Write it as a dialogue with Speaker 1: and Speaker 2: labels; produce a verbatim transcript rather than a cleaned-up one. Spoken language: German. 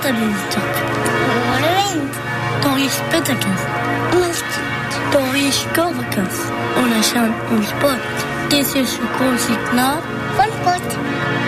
Speaker 1: Bibliotek.
Speaker 2: Monument.
Speaker 1: Daar is Pittekes.
Speaker 2: Masjid.
Speaker 1: Daar is Korrekes. En er zijn ons pot. Dit is een groot signaal
Speaker 2: Van pot.